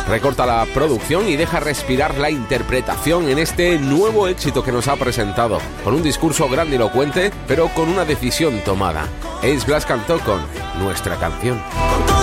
Recorta la producción y deja respirar la interpretación en este nuevo éxito que nos ha presentado, con un discurso grandilocuente, pero con una decisión tomada. Ace Black cantó con Nuestra Canción.